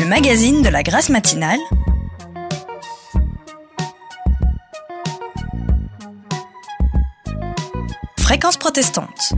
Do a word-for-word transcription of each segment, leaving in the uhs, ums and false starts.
magazine de la Grâce matinale, Fréquence protestante.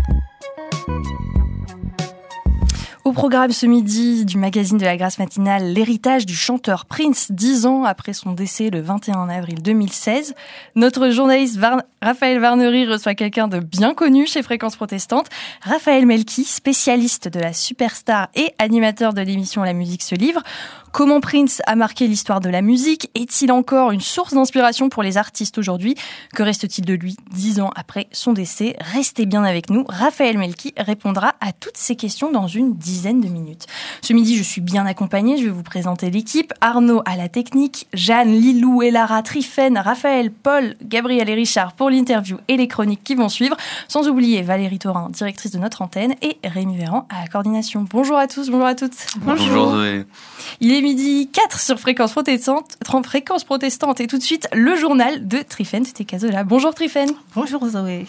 Au programme ce midi du magazine de la Grâce matinale, l'héritage du chanteur Prince, dix ans après son décès le vingt et un avril deux mille seize. Notre journaliste Var- Raphaël Varnery reçoit quelqu'un de bien connu chez Fréquence protestante, Raphaël Melki, spécialiste de la superstar et animateur de l'émission La musique se livre. Comment Prince a marqué l'histoire de la musique? Est-il encore une source d'inspiration pour les artistes aujourd'hui? Que reste-t-il de lui dix ans après son décès? Restez bien avec nous. Raphaël Melki répondra à toutes ces questions dans une dizaine de minutes. Ce midi, je suis bien accompagnée. Je vais vous présenter l'équipe. Arnaud à la technique, Jeanne, Lilou, Elara, Trifen, Raphaël, Paul, Gabriel et Richard pour l'interview et les chroniques qui vont suivre. Sans oublier Valérie Thorin, directrice de notre antenne, et Rémi Véran à la coordination. Bonjour à tous, bonjour à toutes. Bonjour, bonjour Zoé. Il est midi quatre sur Fréquence protestante, Fréquence protestante et tout de suite le journal de Trifen Tekazola. Bonjour Trifen. Bonjour Zoé.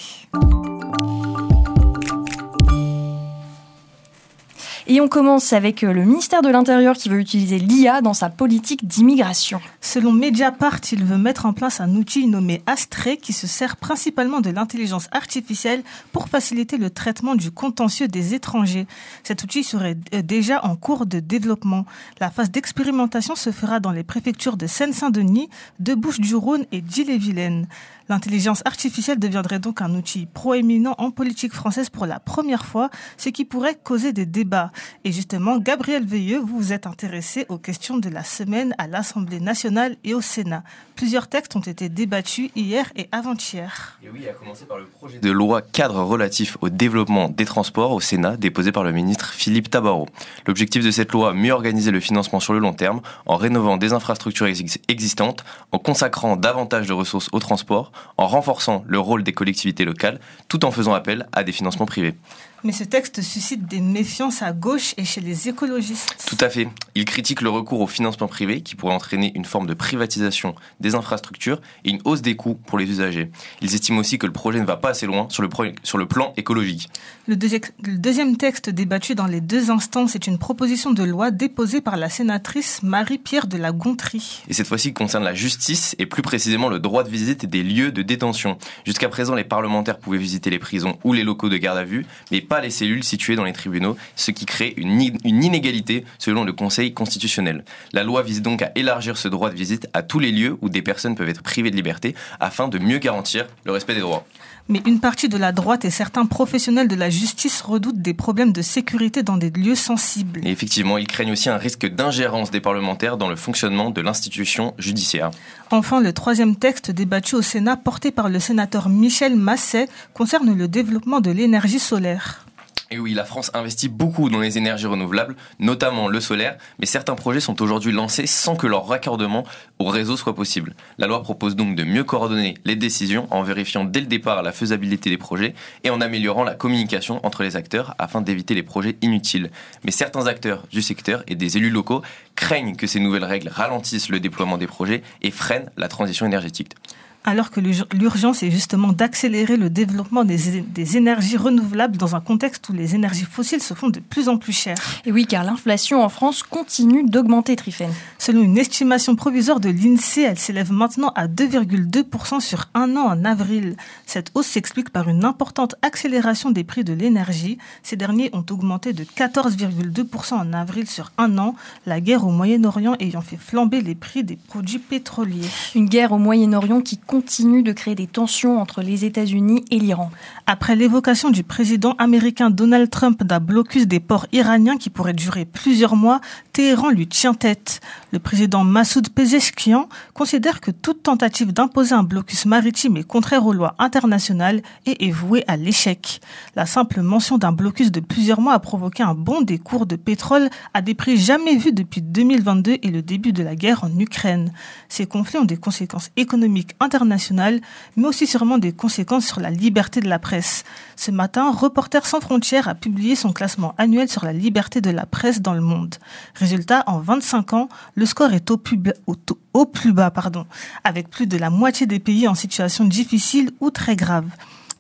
Et on commence avec le ministère de l'Intérieur qui veut utiliser l'I A dans sa politique d'immigration. Selon Mediapart, il veut mettre en place un outil nommé Astrée qui se sert principalement de l'intelligence artificielle pour faciliter le traitement du contentieux des étrangers. Cet outil serait déjà en cours de développement. La phase d'expérimentation se fera dans les préfectures de Seine-Saint-Denis, de Bouches-du-Rhône et d'Ille-et-Vilaine. L'intelligence artificielle deviendrait donc un outil proéminent en politique française pour la première fois, ce qui pourrait causer des débats. Et justement, Gabriel Veilleux, vous vous êtes intéressé aux questions de la semaine à l'Assemblée nationale et au Sénat. Plusieurs textes ont été débattus hier et avant-hier. Et oui, à commencer par le projet de loi cadre relatif au développement des transports au Sénat, déposé par le ministre Philippe Tabarot. L'objectif de cette loi, mieux organiser le financement sur le long terme, en rénovant des infrastructures ex- existantes, en consacrant davantage de ressources au transport, en renforçant le rôle des collectivités locales, tout en faisant appel à des financements privés. Mais ce texte suscite des méfiances à gauche et chez les écologistes. Tout à fait. Il critique le recours au financement privé qui pourrait entraîner une forme de privatisation des infrastructures et une hausse des coûts pour les usagers. Ils estiment aussi que le projet ne va pas assez loin sur le, pro- sur le plan écologique. Le, deuxi- le deuxième texte débattu dans les deux instances est une proposition de loi déposée par la sénatrice Marie-Pierre de la Gontrie. Et cette fois-ci concerne la justice et plus précisément le droit de visite des lieux de détention. Jusqu'à présent, les parlementaires pouvaient visiter les prisons ou les locaux de garde à vue, mais pas les cellules situées dans les tribunaux, ce qui crée une, une inégalité selon le Conseil constitutionnel. La loi vise donc à élargir ce droit de visite à tous les lieux où des personnes peuvent être privées de liberté afin de mieux garantir le respect des droits. Mais une partie de la droite et certains professionnels de la justice redoutent des problèmes de sécurité dans des lieux sensibles. Et effectivement, ils craignent aussi un risque d'ingérence des parlementaires dans le fonctionnement de l'institution judiciaire. Enfin, le troisième texte débattu au Sénat, porté par le sénateur Michel Masset, concerne le développement de l'énergie solaire. Et oui, la France investit beaucoup dans les énergies renouvelables, notamment le solaire, mais certains projets sont aujourd'hui lancés sans que leur raccordement au réseau soit possible. La loi propose donc de mieux coordonner les décisions en vérifiant dès le départ la faisabilité des projets et en améliorant la communication entre les acteurs afin d'éviter les projets inutiles. Mais certains acteurs du secteur et des élus locaux craignent que ces nouvelles règles ralentissent le déploiement des projets et freinent la transition énergétique. Alors que l'urgence est justement d'accélérer le développement des, des énergies renouvelables dans un contexte où les énergies fossiles se font de plus en plus chères. Et oui, car l'inflation en France continue d'augmenter, Trifen. Selon une estimation provisoire de l'INSEE, elle s'élève maintenant à deux virgule deux pour cent sur un an en avril. Cette hausse s'explique par une importante accélération des prix de l'énergie. Ces derniers ont augmenté de quatorze virgule deux pour cent en avril sur un an, la guerre au Moyen-Orient ayant fait flamber les prix des produits pétroliers. Une guerre au Moyen-Orient qui continue de créer des tensions entre les États-Unis et l'Iran. Après l'évocation du président américain Donald Trump d'un blocus des ports iraniens qui pourrait durer plusieurs mois, Téhéran lui tient tête. Le président Massoud Pezeshkian considère que toute tentative d'imposer un blocus maritime est contraire aux lois internationales et est vouée à l'échec. La simple mention d'un blocus de plusieurs mois a provoqué un bond des cours de pétrole à des prix jamais vus depuis deux mille vingt-deux et le début de la guerre en Ukraine. Ces conflits ont des conséquences économiques internationales internationale, mais aussi sûrement des conséquences sur la liberté de la presse. Ce matin, Reporters sans frontières a publié son classement annuel sur la liberté de la presse dans le monde. Résultat, en vingt-cinq ans, le score est au plus, au, au plus bas, pardon, avec plus de la moitié des pays en situation difficile ou très grave.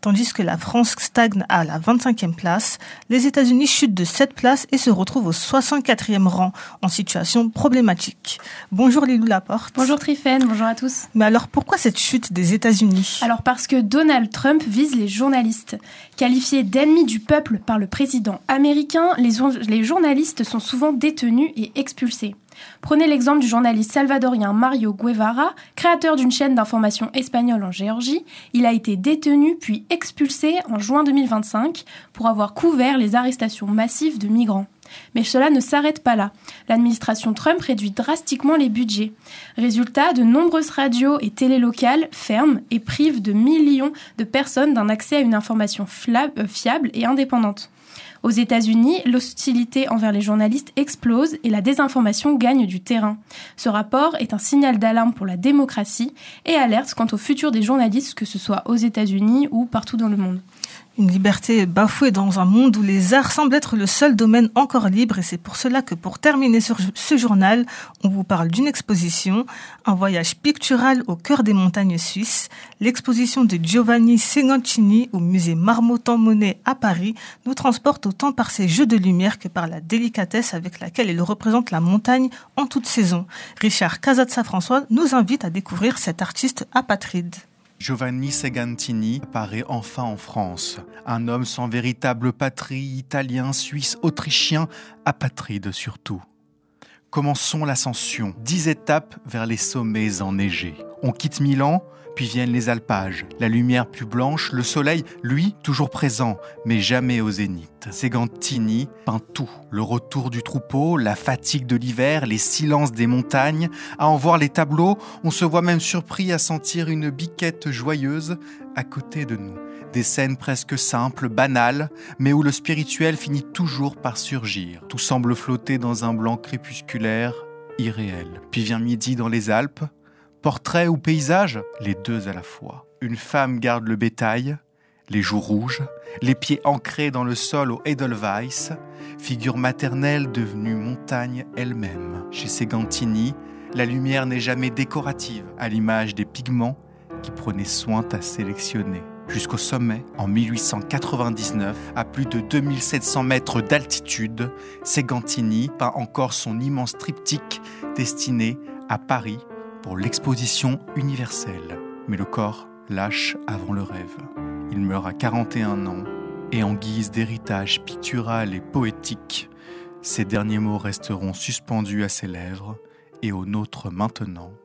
Tandis que la France stagne à la vingt-cinquième place, les États-Unis chutent de sept places et se retrouvent au soixante-quatrième rang, en situation problématique. Bonjour Lilou Laporte. Bonjour Trifène, bonjour à tous. Mais alors pourquoi cette chute des États-Unis ? Alors parce que Donald Trump vise les journalistes. Qualifiés d'ennemis du peuple par le président américain, les, les journalistes sont souvent détenus et expulsés. Prenez l'exemple du journaliste salvadorien Mario Guevara, créateur d'une chaîne d'information espagnole en Géorgie. Il a été détenu puis expulsé en juin deux mille vingt-cinq pour avoir couvert les arrestations massives de migrants. Mais cela ne s'arrête pas là. L'administration Trump réduit drastiquement les budgets. Résultat, de nombreuses radios et télés locales ferment et privent de millions de personnes d'un accès à une information fiable et indépendante. Aux États-Unis, l'hostilité envers les journalistes explose et la désinformation gagne du terrain. Ce rapport est un signal d'alarme pour la démocratie et alerte quant au futur des journalistes, que ce soit aux États-Unis ou partout dans le monde. Une liberté bafouée dans un monde où les arts semblent être le seul domaine encore libre, et c'est pour cela que pour terminer sur ce journal, on vous parle d'une exposition, un voyage pictural au cœur des montagnes suisses. L'exposition de Giovanni Segancini au musée Marmottan-Monet à Paris nous transporte autant par ses jeux de lumière que par la délicatesse avec laquelle il représente la montagne en toute saison. Richard Casazza-François nous invite à découvrir cet artiste apatride. Giovanni Segantini apparaît enfin en France. Un homme sans véritable patrie, italien, suisse, autrichien, apatride surtout. Commençons l'ascension, dix étapes vers les sommets enneigés. On quitte Milan, puis viennent les alpages. La lumière plus blanche, le soleil, lui, toujours présent, mais jamais au zénith. Segantini peint tout. Le retour du troupeau, la fatigue de l'hiver, les silences des montagnes. À en voir les tableaux, on se voit même surpris à sentir une biquette joyeuse à côté de nous. Des scènes presque simples, banales, mais où le spirituel finit toujours par surgir. Tout semble flotter dans un blanc crépusculaire, irréel. Puis vient midi dans les Alpes. Portrait ou paysage, les deux à la fois. Une femme garde le bétail, les joues rouges, les pieds ancrés dans le sol au Edelweiss, figure maternelle devenue montagne elle-même. Chez Segantini, la lumière n'est jamais décorative, à l'image des pigments qui prenaient soin à sélectionner. Jusqu'au sommet, en mille huit cent quatre-vingt-dix-neuf, à plus de deux mille sept cents mètres d'altitude, Segantini peint encore son immense triptyque destiné à Paris, pour l'exposition universelle. Mais le corps lâche avant le rêve. Il meurt à quarante et un ans, et en guise d'héritage pictural et poétique, ces derniers mots resteront suspendus à ses lèvres, et aux nôtres maintenant.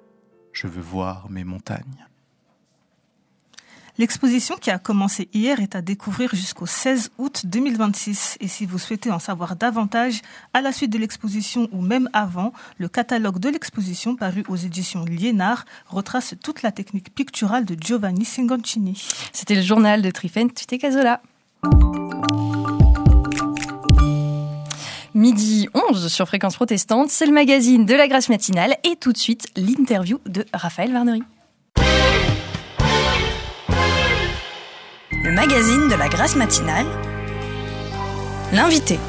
Je veux voir mes montagnes. L'exposition qui a commencé hier est à découvrir jusqu'au seize août deux mille vingt-six. Et si vous souhaitez en savoir davantage à la suite de l'exposition ou même avant, le catalogue de l'exposition paru aux éditions Liénard retrace toute la technique picturale de Giovanni Segancini. C'était le journal de Trifène Tuté-Cazola. Midi onze sur Fréquence Protestante, c'est le magazine de la Grâce matinale et tout de suite l'interview de Raphaël Varnery. Le magazine de la Grâce matinale, l'invité.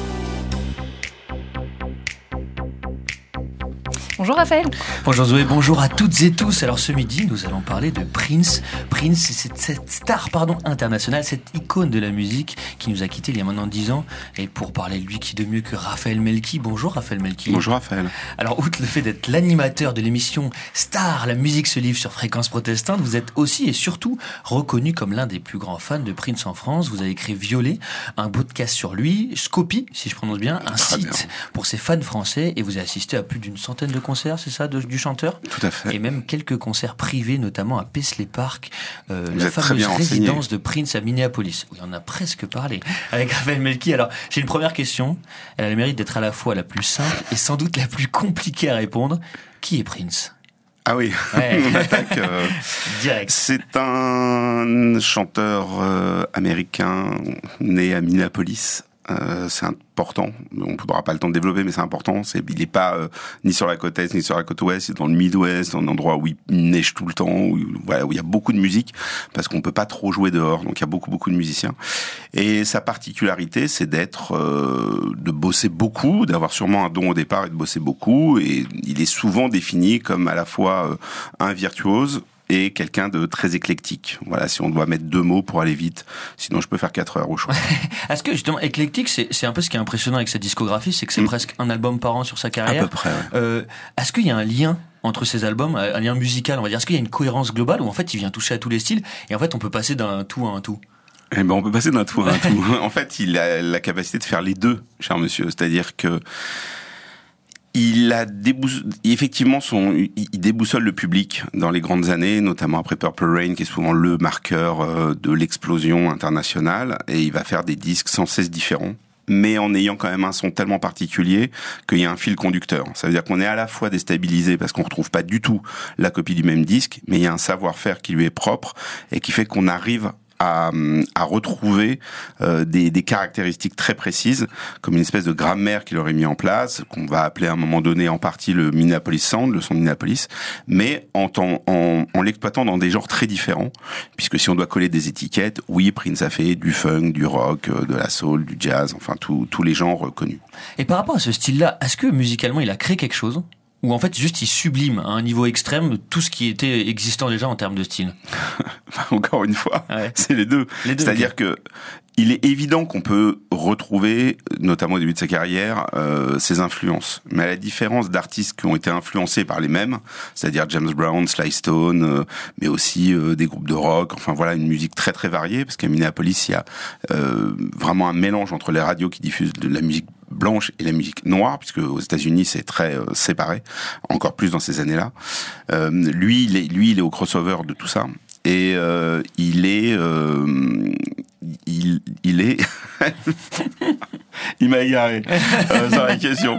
Bonjour Raphaël. Bonjour Zoé, bonjour à toutes et tous. Alors ce midi, nous allons parler de Prince. Prince, c'est cette, cette star pardon, internationale, cette icône de la musique qui nous a quittés il y a maintenant dix ans. Et pour parler de lui, qui de mieux que Raphaël Melki. Bonjour Raphaël Melki. Bonjour Raphaël. Alors outre le fait d'être l'animateur de l'émission Star, la musique se livre sur Fréquence Protestante, vous êtes aussi et surtout reconnu comme l'un des plus grands fans de Prince en France. Vous avez créé Violet, un podcast sur lui, Scopy, si je prononce bien, un Très site bien. Pour ses fans français, et vous avez assisté à plus d'une centaine de concerts, c'est ça, de, du chanteur ? Tout à fait. Et même quelques concerts privés, notamment à Paisley Park, euh, la fameuse résidence de Prince à Minneapolis, où on a presque parlé avec Raphaël Melki. Alors, j'ai une première question. Elle a le mérite d'être à la fois la plus simple et sans doute la plus compliquée à répondre. Qui est Prince ? Ah oui, ouais. On attaque. Euh, Direct. C'est un chanteur euh, américain né à Minneapolis. Euh, c'est important. On ne pourra pas le temps de développer, mais c'est important. C'est, il n'est pas euh, ni sur la côte est ni sur la côte ouest. Il est dans le Midwest, dans un endroit où il neige tout le temps, où, voilà, où il y a beaucoup de musique, parce qu'on peut pas trop jouer dehors. Donc il y a beaucoup beaucoup de musiciens. Et sa particularité, c'est d'être, euh, de bosser beaucoup, d'avoir sûrement un don au départ et de bosser beaucoup. Et il est souvent défini comme à la fois euh, un virtuose, et quelqu'un de très éclectique. Voilà, si on doit mettre deux mots pour aller vite. Sinon, je peux faire quatre heures au choix. Est-ce que justement, éclectique, c'est, c'est un peu ce qui est impressionnant avec sa discographie, c'est que c'est mmh. presque un album par an sur sa carrière. À peu près, ouais. Euh, est-ce qu'il y a un lien entre ces albums, un lien musical, on va dire? Est-ce qu'il y a une cohérence globale où en fait il vient toucher à tous les styles et en fait on peut passer d'un tout à un tout? Eh ben, on peut passer d'un tout à un tout. En fait, il a la capacité de faire les deux, cher monsieur. C'est-à-dire que il a débouss... effectivement son, il déboussole le public dans les grandes années, notamment après Purple Rain, qui est souvent le marqueur de l'explosion internationale, et il va faire des disques sans cesse différents, mais en ayant quand même un son tellement particulier qu'il y a un fil conducteur. Ça veut dire qu'on est à la fois déstabilisé parce qu'on retrouve pas du tout la copie du même disque, mais il y a un savoir-faire qui lui est propre et qui fait qu'on arrive à, à retrouver euh, des, des caractéristiques très précises, comme une espèce de grammaire qu'il aurait mis en place, qu'on va appeler à un moment donné en partie le Minneapolis Sound, le son de Minneapolis, mais en, en, en, en l'exploitant dans des genres très différents, puisque si on doit coller des étiquettes, oui, Prince a fait du funk, du rock, de la soul, du jazz, enfin tous tous les genres connus. Et par rapport à ce style-là, est-ce que musicalement il a créé quelque chose ? Ou en fait, juste, il sublime à un niveau extrême tout ce qui était existant déjà en termes de style. Encore une fois, ouais. c'est les deux. Les deux C'est-à-dire okay. que il est évident qu'on peut retrouver, notamment au début de sa carrière, euh, ses influences. Mais à la différence d'artistes qui ont été influencés par les mêmes, c'est-à-dire James Brown, Sly Stone, euh, mais aussi euh, des groupes de rock, enfin voilà, une musique très très variée, parce qu'à Minneapolis, il y a euh, vraiment un mélange entre les radios qui diffusent de la musique blanche et la musique noire, puisque aux États-Unis c'est très euh, séparé, encore plus dans ces années-là. Euh, lui, il est, lui, il est au crossover de tout ça, et euh, il est, euh, il, il est, il m'a égaré euh, sur la question.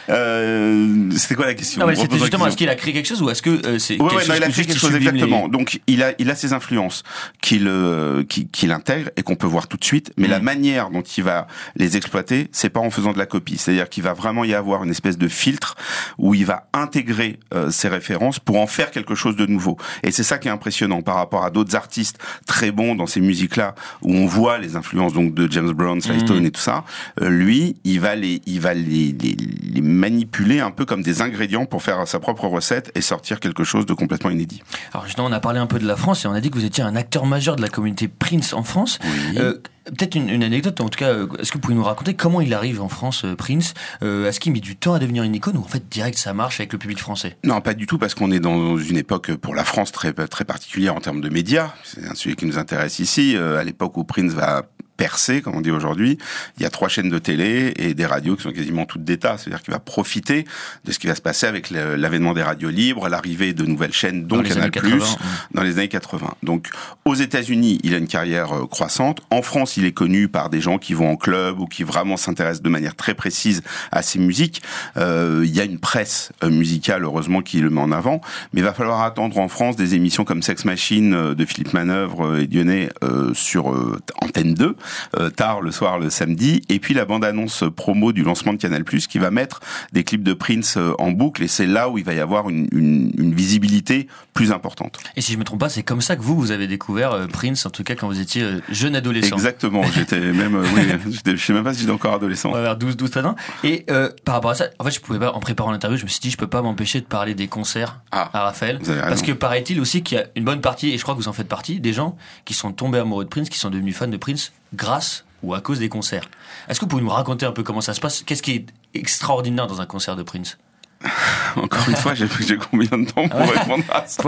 Euh, c'était quoi la question? Non, mais c'était justement, est-ce qu'il a créé quelque chose ou est-ce que euh, c'est ouais, quelque ouais, chose non, il a créé quelque chose exactement. Les... Donc il a, il a ses influences qu'il, euh, qu'il, qu'il intègre et qu'on peut voir tout de suite. Mais mmh. la manière dont il va les exploiter, c'est pas en faisant de la copie. C'est-à-dire qu'il va vraiment y avoir une espèce de filtre où il va intégrer euh, ses références pour en faire quelque chose de nouveau. Et c'est ça qui est impressionnant par rapport à d'autres artistes très bons dans ces musiques-là où on voit les influences donc de James Brown, Sly Stone mmh. et tout ça. Euh, lui, il va les, il va les, les, les manipuler un peu comme des ingrédients pour faire sa propre recette et sortir quelque chose de complètement inédit. Alors justement, on a parlé un peu de la France et on a dit que vous étiez un acteur majeur de la communauté Prince en France. Oui. Euh, Peut-être une, une anecdote, en tout cas, est-ce que vous pouvez nous raconter comment il arrive en France, Prince? euh, Est-ce qu'il met du temps à devenir une icône ou en fait direct ça marche avec le public français? Non, pas du tout, parce qu'on est dans une époque pour la France très très particulière en termes de médias. C'est un sujet qui nous intéresse ici. Euh, à l'époque où Prince va percé, comme on dit aujourd'hui, il y a trois chaînes de télé et des radios qui sont quasiment toutes d'État. C'est-à-dire qu'il va profiter de ce qui va se passer avec le, l'avènement des radios libres, l'arrivée de nouvelles chaînes, dont Canal+, dans les années quatre-vingts. Donc, aux États-Unis, il a une carrière croissante. En France, il est connu par des gens qui vont en club ou qui vraiment s'intéressent de manière très précise à ses musiques. Euh, il y a une presse musicale, heureusement, qui le met en avant. Mais il va falloir attendre en France des émissions comme Sex Machine de Philippe Manœuvre et Dionnet euh, sur euh, Antenne deux. Euh, tard le soir le samedi, et puis la bande-annonce promo du lancement de Canal+, qui va mettre des clips de Prince euh, en boucle, et c'est là où il va y avoir une, une, une visibilité plus importante. Et si je me trompe pas, c'est comme ça que vous, vous avez découvert euh, Prince, en tout cas quand vous étiez euh, jeune adolescent. Exactement, j'étais même, euh, oui, j'étais, je sais même pas si j'étais encore adolescent. Ouais, vers douze, douze, treize ans. Et euh, par rapport à ça, en fait, je pouvais pas, en préparant l'interview, je me suis dit, je peux pas m'empêcher de parler des concerts ah, à Raphaël, parce que paraît-il aussi qu'il y a une bonne partie, et je crois que vous en faites partie, des gens qui sont tombés amoureux de Prince, qui sont devenus fans de Prince, grâce ou à cause des concerts. Est-ce que vous pouvez nous raconter un peu comment ça se passe? Qu'est-ce qui est extraordinaire dans un concert de Prince? Encore une fois, j'ai, j'ai combien de temps pour ouais. répondre à ça?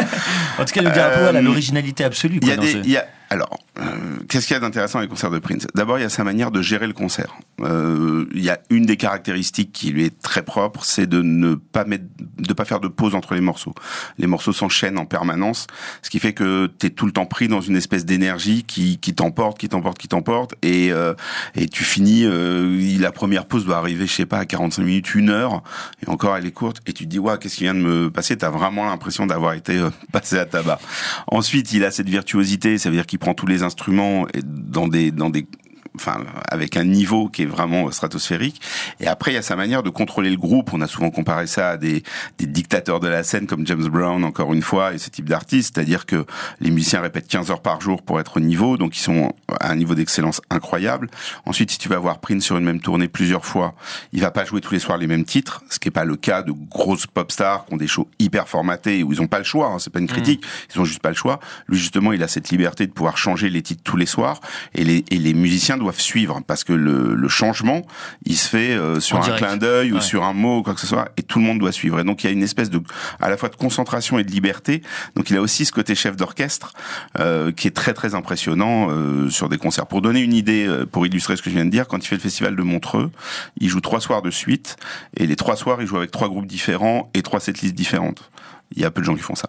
En tout cas, nous dire un peu à l'originalité absolue. Il y a dans des, ce... il y a, alors, euh, qu'est-ce qu'il y a d'intéressant avec le concert de Prince? D'abord, il y a sa manière de gérer le concert. Euh, il y a une des caractéristiques qui lui est très propre, c'est de ne pas mettre, de pas faire de pause entre les morceaux. Les morceaux s'enchaînent en permanence, ce qui fait que t'es tout le temps pris dans une espèce d'énergie qui, qui t'emporte, qui t'emporte, qui t'emporte, et euh, et tu finis. Euh, la première pause doit arriver, je sais pas, à quarante-cinq minutes, une heure, et encore elle est courte, et tu te dis ouais, qu'est-ce qui vient de me passer? T'as vraiment l'impression d'avoir été euh, passé à tabac. Ensuite, il a cette virtuosité, ça veut dire qu'il prend tous les instruments dans des dans des enfin avec un niveau qui est vraiment stratosphérique. Et après il y a sa manière de contrôler le groupe. On a souvent comparé ça à des, des dictateurs de la scène comme James Brown encore une fois et ce type d'artistes, c'est-à-dire que les musiciens répètent quinze heures par jour pour être au niveau, donc ils sont à un niveau d'excellence incroyable. Ensuite, si tu vas voir Prince sur une même tournée plusieurs fois, il va pas jouer tous les soirs les mêmes titres, ce qui est pas le cas de grosses pop stars qui ont des shows hyper formatés où ils ont pas le choix, hein, c'est pas une critique, mmh. ils ont juste pas le choix. Lui justement, il a cette liberté de pouvoir changer les titres tous les soirs et les et les musiciens doivent suivre parce que le le changement, il se fait euh, sur en un direct. clin d'œil ouais. ou sur un mot ou quoi que ce soit et tout le monde doit suivre. Et donc il y a une espèce de à la fois de concentration et de liberté. Donc il a aussi ce côté chef d'orchestre euh, qui est très très impressionnant euh, sur des concerts. Pour donner une idée, euh, pour illustrer ce que je viens de dire, quand il fait le festival de Montreux, il joue trois soirs de suite et les trois soirs il joue avec trois groupes différents et trois setlists différentes. Il y a peu de gens qui font ça.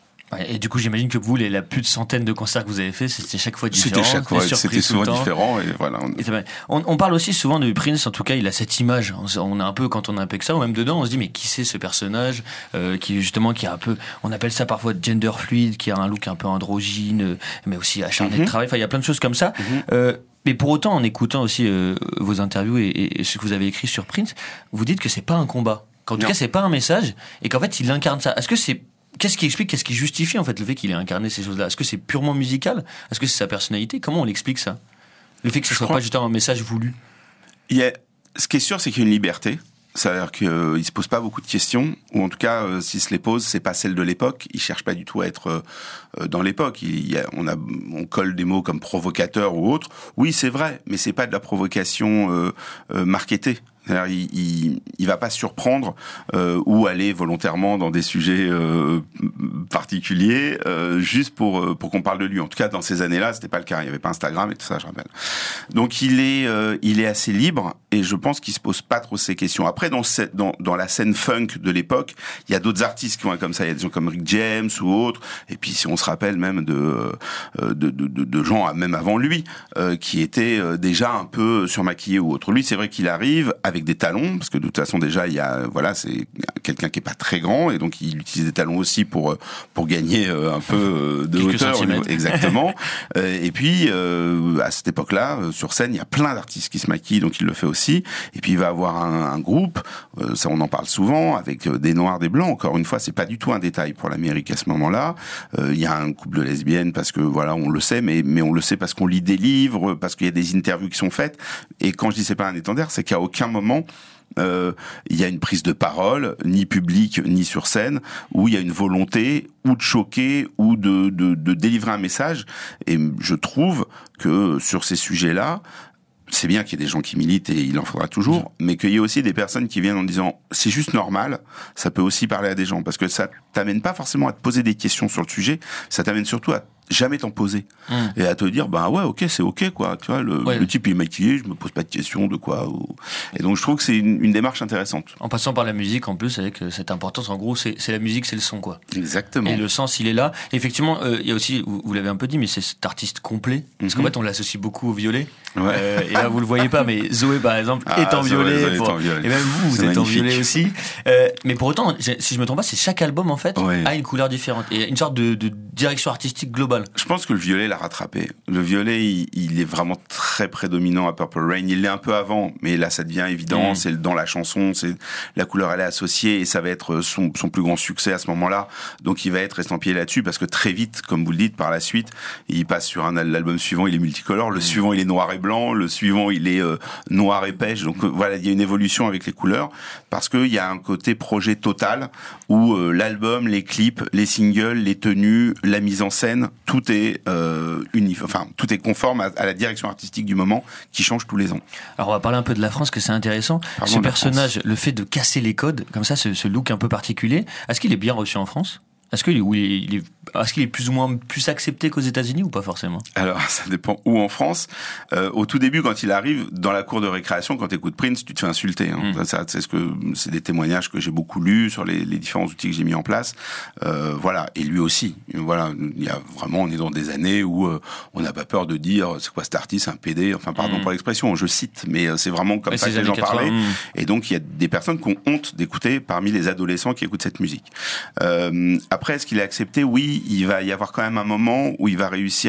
Et du coup, j'imagine que vous, les, la plus de centaines de concerts que vous avez fait, c'était chaque fois différent. C'était chaque fois, c'était souvent différent, et voilà. On, on parle aussi souvent de Prince, en tout cas, il a cette image. On a un peu, quand on a un peu que ça, ou même dedans, on se dit, mais qui c'est ce personnage, euh, qui, justement, qui a un peu, on appelle ça parfois gender fluide, qui a un look un peu androgyne, mais aussi acharné mm-hmm. de travail. Enfin, il y a plein de choses comme ça. Mm-hmm. Euh, mais pour autant, en écoutant aussi euh, vos interviews et, et ce que vous avez écrit sur Prince, vous dites que c'est pas un combat. Qu'en tout non. cas, c'est pas un message, et qu'en fait, il incarne ça. Est-ce que c'est Qu'est-ce qui explique, qu'est-ce qui justifie en fait le fait qu'il ait incarné ces choses-là? Est-ce que c'est purement musical? Est-ce que c'est sa personnalité? Comment on l'explique ça? Le fait que ce soit pas juste un message voulu. Il y a, ce qui est sûr, c'est qu'il y a une liberté. C'est-à-dire qu'il euh, se pose pas beaucoup de questions, ou en tout cas, euh, s'il se les pose, c'est pas celle de l'époque. Il cherche pas du tout à être euh, dans l'époque. Il y a, on a, on colle des mots comme provocateur ou autre. Oui, c'est vrai, mais c'est pas de la provocation euh, euh, marketée. C'est-à-dire, il, il, il va pas surprendre euh, ou aller volontairement dans des sujets euh, particuliers euh, juste pour pour qu'on parle de lui. En tout cas, dans ces années-là, c'était pas le cas. Il y avait pas Instagram et tout ça, je rappelle. Donc, il est euh, il est assez libre et je pense qu'il se pose pas trop ces questions. Après, dans cette dans dans la scène funk de l'époque, il y a d'autres artistes qui vont être comme ça. Il y a des gens comme Rick James ou autres. Et puis, si on se rappelle même de de de, de, de gens même avant lui euh, qui étaient déjà un peu surmaquillés ou autres. Lui, c'est vrai qu'il arrive avec des talons, parce que de toute façon déjà il y a voilà c'est quelqu'un qui est pas très grand et donc il utilise des talons aussi pour pour gagner un peu de quelques hauteur centimètres. Exactement. Et puis euh, à cette époque-là sur scène il y a plein d'artistes qui se maquillent donc il le fait aussi et puis il va avoir un, un groupe euh, ça on en parle souvent avec des noirs des blancs encore une fois c'est pas du tout un détail pour l'Amérique à ce moment-là euh, il y a un couple de lesbiennes parce que voilà on le sait mais mais on le sait parce qu'on lit des livres parce qu'il y a des interviews qui sont faites et quand je dis c'est pas un étendard c'est qu'à aucun moment Euh, il y a une prise de parole, ni publique, ni sur scène, où il y a une volonté ou de choquer ou de, de, de délivrer un message. Et je trouve que sur ces sujets-là, c'est bien qu'il y ait des gens qui militent et il en faudra toujours, mais qu'il y ait aussi des personnes qui viennent en disant c'est juste normal, ça peut aussi parler à des gens, parce que ça t'amène pas forcément à te poser des questions sur le sujet, ça t'amène surtout à jamais t'en poser mmh. et à te dire bah ouais ok c'est ok quoi tu vois le, ouais. le type il est maquillé je me pose pas de questions de quoi ou... et donc je trouve que c'est une, une démarche intéressante en passant par la musique en plus avec cette importance en gros c'est, c'est la musique c'est le son quoi exactement et le sens il est là effectivement il euh, y a aussi vous, vous l'avez un peu dit mais c'est cet artiste complet parce mmh. qu'en fait on l'associe beaucoup au violet ouais. euh, et là vous le voyez pas mais Zoé par exemple ah, est en violet, Zoé, pour... est en violet et même vous vous c'est êtes magnifique. En violet aussi euh, mais pour autant si je me trompe pas c'est chaque album en fait ouais. a une couleur différente et une sorte de, de direction artistique globale. Je pense que le violet l'a rattrapé. Le violet, il, il est vraiment très prédominant à Purple Rain. Il l'est un peu avant, mais là, ça devient évident. Mmh. C'est dans la chanson, c'est la couleur, elle est associée et ça va être son, son plus grand succès à ce moment-là. Donc, il va être estampillé là-dessus parce que très vite, comme vous le dites, par la suite, il passe sur un l'album suivant, il est multicolore. Le mmh. suivant, il est noir et blanc. Le suivant, il est euh, noir et pêche. Donc euh, voilà, il y a une évolution avec les couleurs parce que il y a un côté projet total où euh, l'album, les clips, les singles, les tenues, la mise en scène, tout est euh, uni, enfin tout est conforme à, à la direction artistique du moment qui change tous les ans. Alors on va parler un peu de la France, que c'est intéressant. Pardon, ce personnage, le fait de casser les codes, comme ça, ce, ce look un peu particulier, est-ce qu'il est bien reçu en France ? Est-ce qu'il est, il est, il est, est-ce qu'il est plus ou moins plus accepté qu'aux États-Unis ou pas forcément ? Alors, ça dépend où en France. Euh, au tout début, quand il arrive dans la cour de récréation, quand tu écoutes Prince, tu te fais insulter. Hein. Mmh. Ça, c'est ce que c'est des témoignages que j'ai beaucoup lus sur les, les différents outils que j'ai mis en place. Euh, voilà, et lui aussi. Voilà, il y a vraiment, on est dans des années où euh, on n'a pas peur de dire c'est quoi cet artiste, un P D. Enfin, pardon mmh. pour l'expression, je cite, mais c'est vraiment comme ouais, ça que les gens parlaient. Mmh. Et donc, il y a des personnes qui ont honte d'écouter parmi les adolescents qui écoutent cette musique. Euh, Après, est-ce qu'il est accepté ? Oui, il va y avoir quand même un moment où il va réussir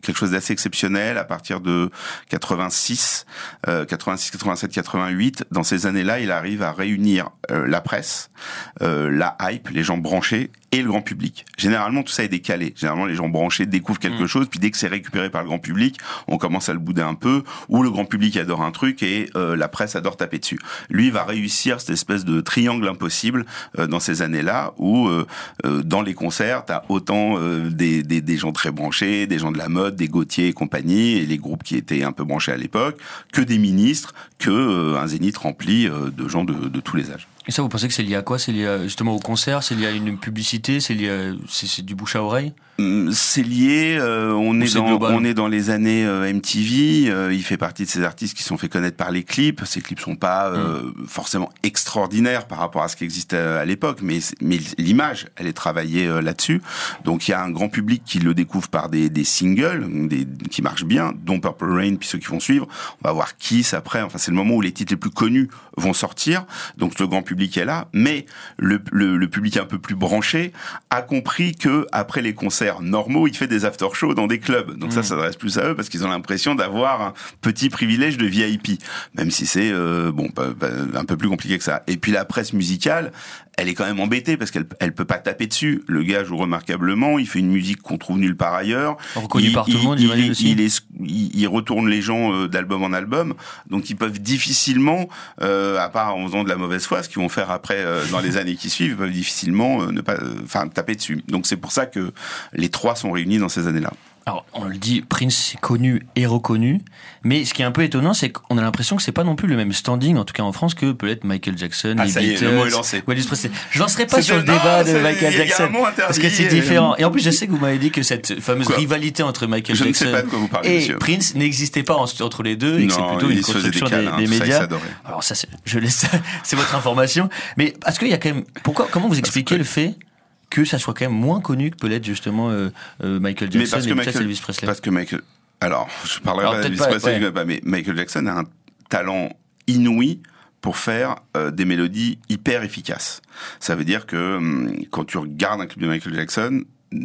quelque chose d'assez exceptionnel à partir de quatre-vingt-six, euh, quatre-vingt-six, quatre-vingt-sept, quatre-vingt-huit. Dans ces années-là, il arrive à réunir euh, la presse, euh, la hype, les gens branchés et le grand public. Généralement, tout ça est décalé. Généralement, les gens branchés découvrent quelque mmh. chose, puis dès que c'est récupéré par le grand public, on commence à le bouder un peu, ou le grand public adore un truc et euh, la presse adore taper dessus. Lui va réussir cette espèce de triangle impossible euh, dans ces années-là, où euh, euh, dans les concerts, t'as autant euh, des, des, des gens très branchés, des gens de la mode, des Gauthier et compagnie, et les groupes qui étaient un peu branchés à l'époque, que des ministres, que euh, un zénith rempli euh, de gens de, de tous les âges. Et ça, vous pensez que c'est lié à quoi ? C'est lié à, justement au concert ? C'est lié à une publicité ? C'est lié à, c'est, c'est du bouche à oreille ? C'est lié, euh, on, est dans, on est dans les années euh, M T V, euh, il fait partie de ces artistes qui sont fait connaître par les clips. Ces clips sont pas euh, mmh. forcément extraordinaires par rapport à ce qui existait à l'époque, mais, mais l'image, elle est travaillée euh, là-dessus. Donc il y a un grand public qui le découvre par des, des singles des, qui marchent bien, dont Purple Rain, puis ceux qui vont suivre. On va voir Kiss après, enfin c'est le moment où les titres les plus connus vont sortir, donc le grand public est là, mais le, le, le public un peu plus branché a compris que après les concerts normaux, il fait des after-shows dans des clubs. Donc mmh. ça, ça s'adresse plus à eux parce qu'ils ont l'impression d'avoir un petit privilège de V I P, même si c'est euh, bon pas, pas, un peu plus compliqué que ça. Et puis la presse musicale, elle est quand même embêtée parce qu'elle elle peut pas taper dessus. Le gars joue remarquablement, il fait une musique qu'on trouve nulle part ailleurs. Reconnu il, par il, tout le monde, il, j'imagine il, aussi. Il, est, il, il retourne les gens euh, d'album en album, donc ils peuvent difficilement, euh, à part en faisant de la mauvaise foi, ce qu'ils vont faire après euh, dans les années qui suivent, ils peuvent difficilement euh, ne pas, enfin euh, taper dessus. Donc c'est pour ça que les trois sont réunis dans ces années-là. Alors, on le dit, Prince c'est connu et reconnu, mais ce qui est un peu étonnant, c'est qu'on a l'impression que c'est pas non plus le même standing, en tout cas en France, que peut-être Michael Jackson, ah, les ça Beatles, y est, le mot est lancé. Elvis Presley. Je lancerai pas c'est sur le non, débat de Michael Jackson, parce que c'est différent. Et en plus, je sais que vous m'avez dit que cette fameuse quoi rivalité entre Michael je Jackson ne sais pas de quoi vous parlez, et monsieur. Prince n'existait pas entre les deux, et que c'est plutôt une construction des, câlins, des, des médias. Ça, alors ça, c'est, je laisse, c'est votre information. Mais est-ce qu'il y a quand même, pourquoi, comment vous expliquez le fait que ça soit quand même moins connu que peut-être justement euh, euh, Michael Jackson mais parce et que peut-être Michael, Elvis Presley. Parce que Michael, alors je parlerai alors, pas d'Elvis Presley, ouais. mais Michael Jackson a un talent inouï pour faire euh, des mélodies hyper efficaces. Ça veut dire que hum, quand tu regardes un clip de Michael Jackson,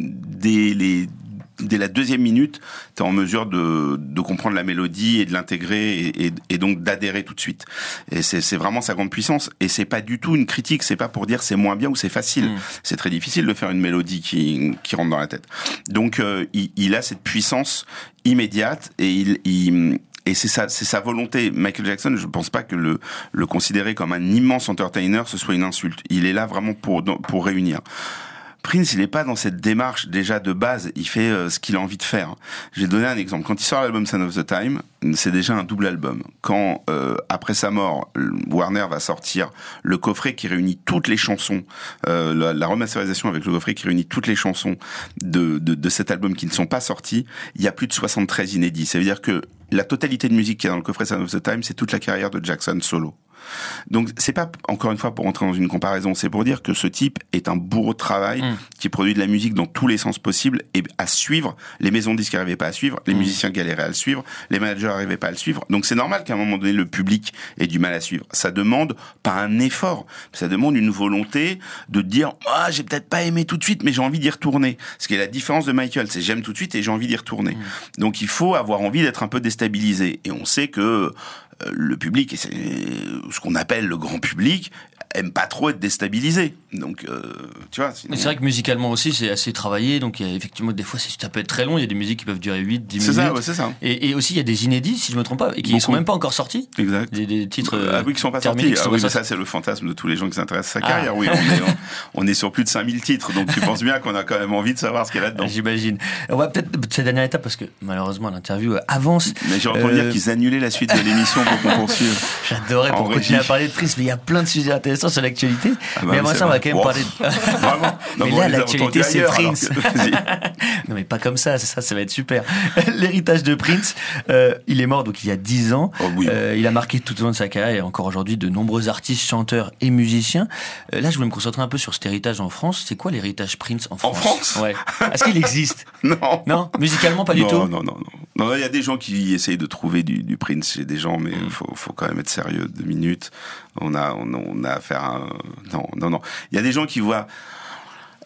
dès les dès la deuxième minute, tu es en mesure de, de comprendre la mélodie et de l'intégrer et, et, et donc d'adhérer tout de suite. Et c'est, c'est vraiment sa grande puissance. Et c'est pas du tout une critique, c'est pas pour dire c'est moins bien ou c'est facile. Mmh. C'est très difficile de faire une mélodie qui, qui rentre dans la tête. Donc euh, il, il a cette puissance immédiate et il... il Et c'est sa, c'est sa volonté. Michael Jackson, je pense pas que le, le considérer comme un immense entertainer, ce soit une insulte. Il est là vraiment pour, pour réunir. Prince, il n'est pas dans cette démarche déjà de base, il fait euh, ce qu'il a envie de faire. J'ai donné un exemple. Quand il sort l'album Sign of the Time, c'est déjà un double album. Quand, euh, après sa mort, Warner va sortir le coffret qui réunit toutes les chansons, euh, la, la remasterisation avec le coffret qui réunit toutes les chansons de, de, de cet album qui ne sont pas sorties, il y a plus de soixante-treize inédits. Ça veut dire que la totalité de musique qui est dans le coffret Sign of the Time, c'est toute la carrière de Jackson solo. Donc c'est pas, encore une fois, pour entrer dans une comparaison, c'est pour dire que ce type est un bourreau de travail mmh. qui produit de la musique dans tous les sens possibles et à suivre. Les maisons de disques n'arrivaient pas à suivre, les mmh. musiciens galéraient à le suivre, les managers n'arrivaient pas à le suivre. Donc c'est normal qu'à un moment donné le public ait du mal à suivre. Ça demande pas un effort, ça demande une volonté de dire ah j'ai peut-être pas aimé tout de suite mais j'ai envie d'y retourner. Ce qui est la différence de Michael, c'est j'aime tout de suite et j'ai envie d'y retourner. Mmh. Donc il faut avoir envie d'être un peu déstabilisé et on sait que le public, et c'est ce qu'on appelle le grand public, aime pas trop être déstabilisé. Donc, euh, tu vois. Sinon... Mais c'est vrai que musicalement aussi, c'est assez travaillé. Donc, il y a effectivement, des fois, ça peut être très long. Il y a des musiques qui peuvent durer huit, dix minutes. C'est ça, ouais, c'est ça. Et, et aussi, il y a des inédits, si je me trompe pas, et qui ne sont même pas encore sortis. Exact. Des, des titres. Ah oui, qui sont pas sortis. Ah oui, mais ça, c'est le fantasme de tous les gens qui s'intéressent à sa carrière. Ah. Oui, on est, on, on est sur plus de cinq mille titres. Donc, tu penses bien qu'on a quand même envie de savoir ce qu'il y a là-dedans. J'imagine. On va peut-être, cette dernière étape, parce que malheureusement, l'interview avance. Mais j'ai entendu euh... dire qu'ils annulaient la suite de l'émission pour qu'on poursuive. J'adorais pour continuer à parler de Prince, mais il y a plein de sujets intéressants sur l'actualité. Ah bah mais avant ça, on va quand même wow. parler de... Vraiment non, mais bon, là, l'actualité, c'est Prince. Que... non, mais pas comme ça, c'est ça, ça va être super. L'héritage de Prince, euh, il est mort donc il y a dix ans. Oh, oui. euh, il a marqué tout au long de sa carrière et encore aujourd'hui de nombreux artistes, chanteurs et musiciens. Euh, là, je voulais me concentrer un peu sur cet héritage en France. C'est quoi l'héritage Prince en France? En France ouais. Est-ce qu'il existe? Non. Non, musicalement, pas du non, tout. Non, non, non. Non, il y a des gens qui essayent de trouver du, du Prince chez des gens, mais il mm. faut, faut quand même être sérieux deux minutes. On a, on, on a affaire à un... Non, non, non. Il y a des gens qui voient...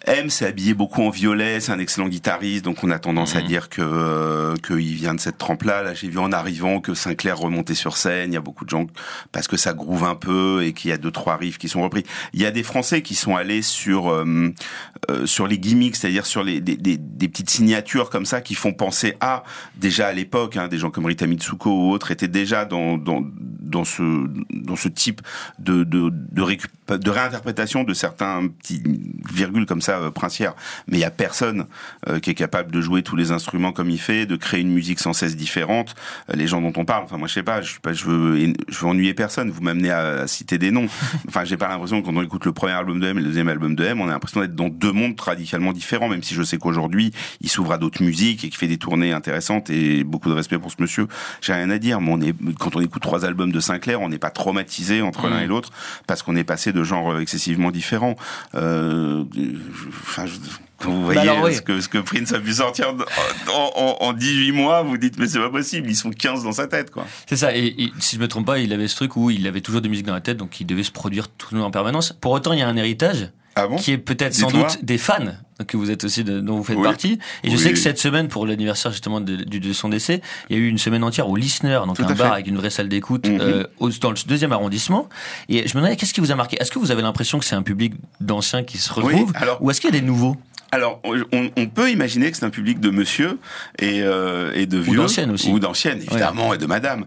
M s'est habillé beaucoup en violet, c'est un excellent guitariste, donc on a tendance mmh. à dire que euh, qu'il vient de cette trempe-là. Là, j'ai vu en arrivant que Sinclair remontait sur scène. Il y a beaucoup de gens parce que ça groove un peu et qu'il y a deux trois riffs qui sont repris. Il y a des Français qui sont allés sur euh, euh, sur les gimmicks, c'est-à-dire sur les des, des, des petites signatures comme ça qui font penser à déjà à l'époque, hein, des gens comme Rita Mitsuko ou autres étaient déjà dans dans dans ce dans ce type de de de, récup- de réinterprétation de certains petits virgules comme ça euh, princières. Mais il y a personne euh, qui est capable de jouer tous les instruments comme il fait, de créer une musique sans cesse différente. Euh, les gens dont on parle, enfin moi je sais pas, je suis pas, je veux, je veux ennuyer personne. Vous m'amenez à, à citer des noms. Enfin j'ai pas l'impression que quand on écoute le premier album de M et le deuxième album de M, on a l'impression d'être dans deux mondes radicalement différents. Même si je sais qu'aujourd'hui il s'ouvre à d'autres musiques et qu'il fait des tournées intéressantes et beaucoup de respect pour ce monsieur. J'ai rien à dire. Mais on est, quand on écoute trois albums de Sinclair, on n'est pas traumatisé entre mmh. l'un et l'autre parce qu'on est passé de genres excessivement différents. Euh, enfin, je, quand vous voyez bah alors, oui. ce, que, ce que Prince a pu sortir en, en, en dix-huit mois, vous dites mais c'est pas possible, ils sont quinze dans sa tête quoi. C'est ça, et, et si je me trompe pas, il avait ce truc où il avait toujours des musiques dans la tête, donc il devait se produire tout en permanence. Pour autant, il y a un héritage ah bon qui est peut-être sans Dis-toi. doute des fans que vous êtes aussi de, dont vous faites oui. partie. Et je oui. sais que cette semaine, pour l'anniversaire justement de, de, de son décès, il y a eu une semaine entière au Listener, donc Tout un bar avec une vraie salle d'écoute mm-hmm. euh, au, dans le deuxième arrondissement. Et je me demandais, qu'est-ce qui vous a marqué ? Est-ce que vous avez l'impression que c'est un public d'anciens qui se retrouve oui, alors... ou est-ce qu'il y a des nouveaux ? Alors, on, on peut imaginer que c'est un public de monsieur et, euh, et de vieux. Ou d'anciennes aussi. Ou d'anciennes, évidemment, ouais. et de madame.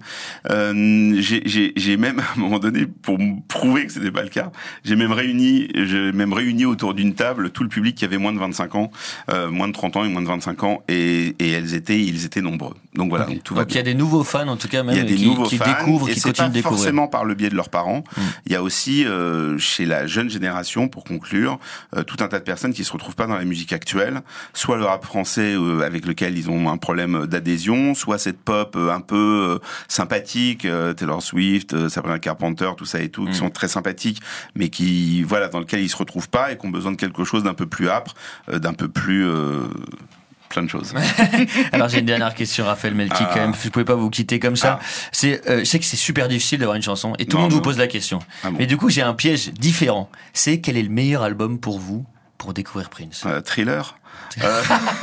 Euh, j'ai, j'ai, j'ai même, à un moment donné, pour me prouver que c'était pas le cas, j'ai même réuni, j'ai même réuni autour d'une table tout le public qui avait moins de vingt-cinq ans, euh, moins de trente ans et moins de vingt-cinq ans, et, et elles étaient, ils étaient nombreux. Donc voilà, okay. donc tout va donc bien. il y a des nouveaux fans, en tout cas, même, il y a des qui, nouveaux qui fans, découvrent, et qui c'est continuent pas de découvrir. forcément par le biais de leurs parents. Mm. Il y a aussi, euh, chez la jeune génération, pour conclure, euh, tout un tas de personnes qui se retrouvent pas dans la musique actuelle, soit le rap français euh, avec lequel ils ont un problème d'adhésion, soit cette pop euh, un peu euh, sympathique, euh, Taylor Swift, euh, Sabrina Carpenter, tout ça et tout, mm. qui sont très sympathiques, mais qui, voilà, dans lequel ils se retrouvent pas et qui ont besoin de quelque chose d'un peu plus âpre, euh, d'un peu plus... Euh, plein de choses. Alors j'ai une dernière question, Raphaël Melki, ah. quand même. Vous pouvez pas vous quitter comme ça. Ah. C'est, euh, je sais que c'est super difficile d'avoir une chanson et tout le monde non. vous pose la question. Ah bon. Mais du coup, j'ai un piège différent. C'est quel est le meilleur album pour vous pour découvrir Prince ? euh, Thriller. euh...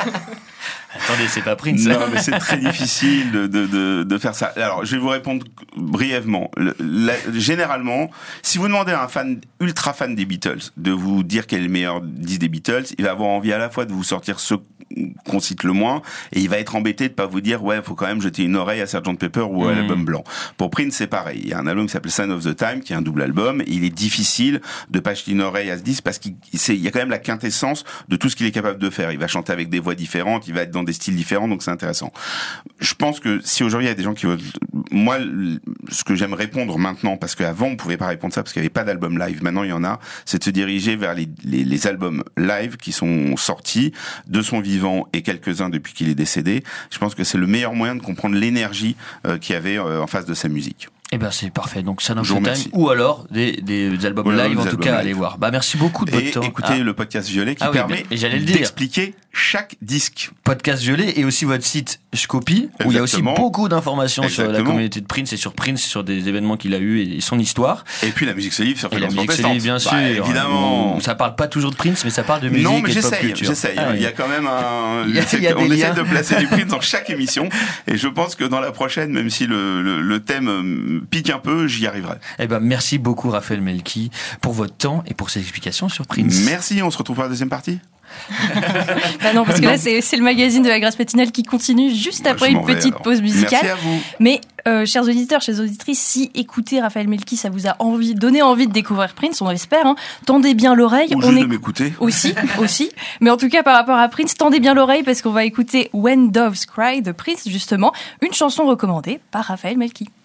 Attendez, c'est pas Prince. Non, mais c'est très difficile de, de, de, de faire ça. Alors, je vais vous répondre brièvement. Le, la, généralement, si vous demandez à un fan, ultra fan des Beatles, de vous dire quel est le meilleur disque des Beatles, il va avoir envie à la fois de vous sortir ceux qu'on cite le moins, et il va être embêté de pas vous dire, ouais, faut quand même jeter une oreille à sergent Pepper ou à mmh. l'album blanc. Pour Prince, c'est pareil. Il y a un album qui s'appelle Sign of the Time, qui est un double album, et il est difficile de pas jeter une oreille à ce disque parce qu'il c'est, il y a quand même la quintessence de tout ce qu'il est capable de faire. Il va chanter avec des voix différentes, il va être dans des styles différents, donc c'est intéressant. Je pense que si aujourd'hui il y a des gens qui veulent, moi, ce que j'aime répondre maintenant, parce qu'avant on pouvait pas répondre ça parce qu'il y avait pas d'album live, maintenant il y en a, c'est de se diriger vers les, les, les albums live qui sont sortis de son vivant et quelques-uns depuis qu'il est décédé. Je pense que c'est le meilleur moyen de comprendre l'énergie euh, qu'il y avait euh, en face de sa musique. Eh ben c'est parfait. Donc Sign of the Time ou alors des, des albums voilà, live des en tout cas live. Allez voir. Bah merci beaucoup de votre et temps. Écoutez ah. le podcast Violet qui ah oui, permet et j'allais le dire. d'expliquer chaque disque. Podcast Violet et aussi votre site Je Copie où il y a aussi beaucoup d'informations Exactement. sur la communauté de Prince et sur Prince, sur des événements qu'il a eu et son histoire. Et puis la musique se livre sur Fréquence Protestante. La musique se livre bien sûr. Bah, évidemment. On, ça parle pas toujours de Prince mais ça parle de musique non, mais et de j'essaye, pop culture. J'essaye. Ah, il y a quand même un. il y a, il y a on essaie liens. de placer du Prince dans chaque émission et je pense que dans la prochaine, même si le, le, le thème pique un peu, j'y arriverai. Eh ben merci beaucoup Raphaël Melki pour votre temps et pour ces explications sur Prince. Merci, on se retrouve pour la deuxième partie. Bah non, parce que là, c'est, c'est le magazine de la Grâce matinale qui continue juste après une petite alors. pause musicale. Merci à vous. Mais, euh, chers auditeurs, chers auditrices, si écouter Raphaël Melki, ça vous a envie, donné envie de découvrir Prince, on l'espère, hein, tendez bien l'oreille. Ou on juste est... de m'écouter. Aussi, aussi. Mais en tout cas, par rapport à Prince, tendez bien l'oreille parce qu'on va écouter When Doves Cry de Prince, justement, une chanson recommandée par Raphaël Melki.